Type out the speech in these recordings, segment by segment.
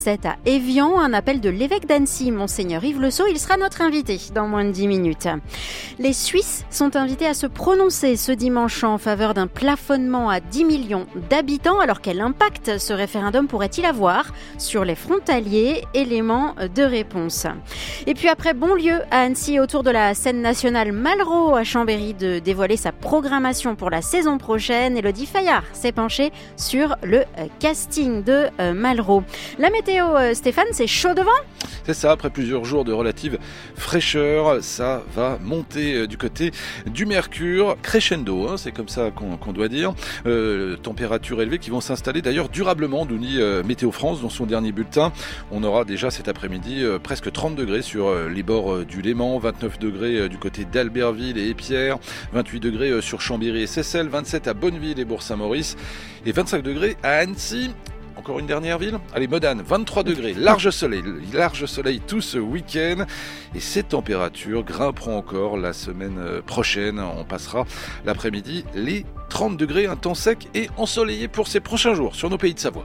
C'est à Évian, un appel de l'évêque d'Annecy, Monseigneur Yves Le Sceau. Il sera notre invité dans moins de 10 minutes. Les Suisses sont invités à se prononcer ce dimanche en faveur d'un plafonnement à 10 millions d'habitants. Alors quel impact ce référendum pourrait-il avoir sur les frontaliers? Élément de réponse. Et puis après Bonlieu à Annecy, autour de la scène nationale, Malraux à Chambéry de dévoiler sa programmation pour la saison prochaine. Élodie Fayard s'est penchée sur le casting de Malraux. La météo, Stéphane, c'est chaud devant ? C'est ça, après plusieurs jours de relative fraîcheur, ça va monter du côté du mercure, crescendo, c'est comme ça qu'on doit dire. Températures élevées qui vont s'installer d'ailleurs durablement, nous dit Météo France dans son dernier bulletin. On aura déjà cet après-midi presque 30 degrés sur les bords du Léman, 29 degrés du côté d'Albertville et Épierre, 28 degrés sur Chambéry et Seyssel, 27 à Bonneville et Bourg-Saint-Maurice et 25 degrés à Annecy. Encore une dernière ville ? Allez, Modane, 23 degrés, large soleil tout ce week-end. Et ces températures grimperont encore la semaine prochaine. On passera l'après-midi les 30 degrés, un temps sec et ensoleillé pour ces prochains jours sur nos pays de Savoie.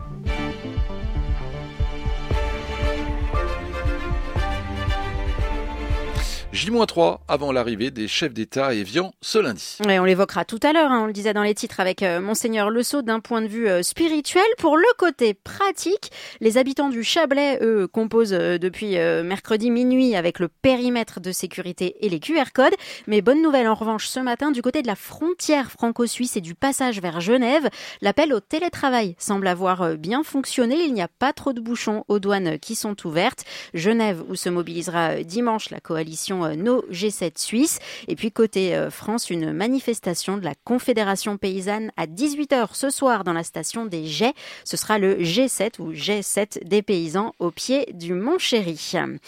J-3 avant l'arrivée des chefs d'État à Évian ce lundi. Ouais, on l'évoquera tout à l'heure, on le disait dans les titres avec Monseigneur Le Sceau d'un point de vue spirituel. Pour le côté pratique, les habitants du Chablais, eux, composent depuis mercredi minuit avec le périmètre de sécurité et les QR codes. Mais bonne nouvelle en revanche ce matin, du côté de la frontière franco-suisse et du passage vers Genève, l'appel au télétravail semble avoir bien fonctionné. Il n'y a pas trop de bouchons aux douanes qui sont ouvertes. Genève où se mobilisera dimanche la coalition No G7 Suisse. Et puis côté France, une manifestation de la Confédération paysanne à 18h ce soir dans la station des Jets. Ce sera le G7 ou G7 des paysans au pied du Mont Chéry.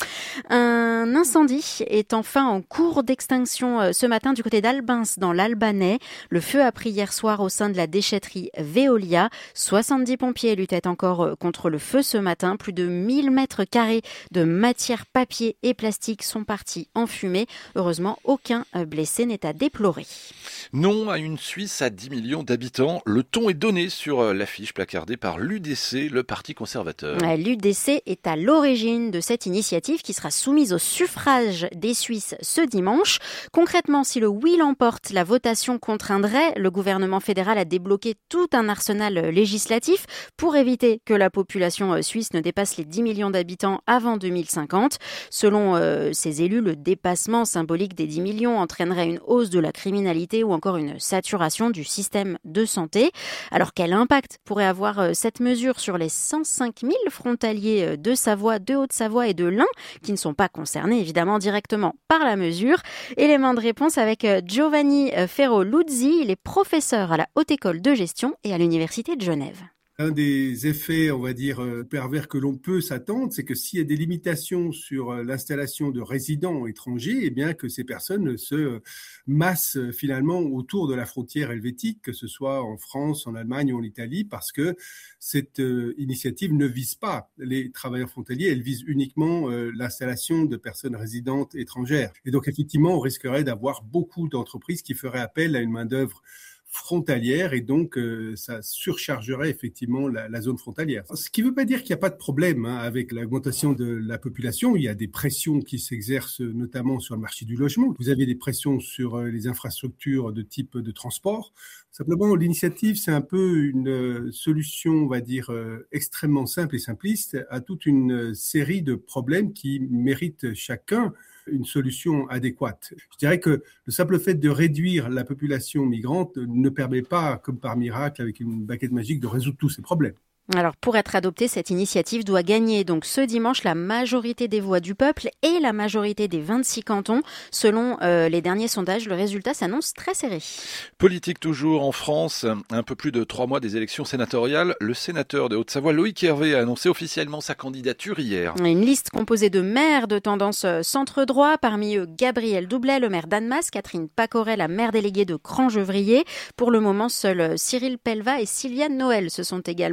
Un incendie est enfin en cours d'extinction ce matin du côté d'Albins dans l'Albanais. Le feu a pris hier soir au sein de la déchetterie Veolia. 70 pompiers luttaient encore contre le feu ce matin. Plus de 1000 mètres carrés de matière papier et plastique sont partis en fumée. Heureusement, aucun blessé n'est à déplorer. Non à une Suisse à 10 millions d'habitants. Le ton est donné sur l'affiche placardée par l'UDC, le parti conservateur. L'UDC est à l'origine de cette initiative qui sera soumise au suffrage des Suisses ce dimanche. Concrètement, si le oui l'emporte, la votation contraindrait le gouvernement fédéral à débloquer tout un arsenal législatif pour éviter que la population suisse ne dépasse les 10 millions d'habitants avant 2050. Selon ces élus, le dépassement symbolique des 10 millions entraînerait une hausse de la criminalité ou encore une saturation du système de santé. Alors quel impact pourrait avoir cette mesure sur les 105 000 frontaliers de Savoie, de Haute-Savoie et de l'Ain qui ne sont pas concernés évidemment directement par la mesure? Élément de réponse avec Giovanni Ferro-Luzzi, il est professeur à la Haute École de Gestion et à l'Université de Genève. Un des effets, on va dire, pervers que l'on peut s'attendre, c'est que s'il y a des limitations sur l'installation de résidents étrangers, eh bien que ces personnes se massent finalement autour de la frontière helvétique, que ce soit en France, en Allemagne ou en Italie, parce que cette initiative ne vise pas les travailleurs frontaliers, elle vise uniquement l'installation de personnes résidentes étrangères. Et donc effectivement, on risquerait d'avoir beaucoup d'entreprises qui feraient appel à une main-d'œuvre frontalière et donc ça surchargerait effectivement la zone frontalière. Ce qui ne veut pas dire qu'il n'y a pas de problème avec l'augmentation de la population. Il y a des pressions qui s'exercent notamment sur le marché du logement. Vous avez des pressions sur les infrastructures de type de transport. Simplement, l'initiative, c'est un peu une solution, on va dire, extrêmement simple et simpliste à toute une série de problèmes qui méritent chacun une solution adéquate. Je dirais que le simple fait de réduire la population migrante ne permet pas, comme par miracle, avec une baguette magique, de résoudre tous ces problèmes. Alors, pour être adoptée, cette initiative doit gagner donc ce dimanche la majorité des voix du peuple et la majorité des 26 cantons. Selon les derniers sondages, le résultat s'annonce très serré. Politique toujours en France, un peu plus de 3 mois des élections sénatoriales. Le sénateur de Haute-Savoie, Loïc Hervé, a annoncé officiellement sa candidature hier. Une liste composée de maires de tendance centre-droit, parmi eux Gabriel Doublet, le maire d'Annemasse, Catherine Pacoret, la maire déléguée de Crangevrier. Pour le moment, seuls Cyril Pelva et Sylviane Noël se sont également présentés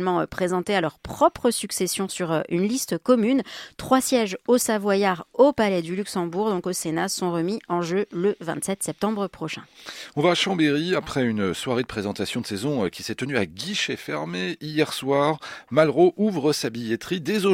présenter à leur propre succession sur une liste commune. 3 sièges au Savoyard, au Palais du Luxembourg, donc au Sénat, sont remis en jeu le 27 septembre prochain. On va à Chambéry après une soirée de présentation de saison qui s'est tenue à guichet fermé hier soir. Malraux ouvre sa billetterie dès